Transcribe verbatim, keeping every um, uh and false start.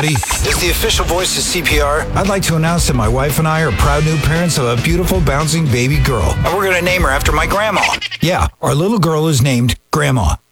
everybody. As the official voice of C P R, I'd like to announce that my wife and I are proud new parents of a beautiful, bouncing baby girl. And we're going to name her after my grandma. Yeah, our little girl is named Grandma.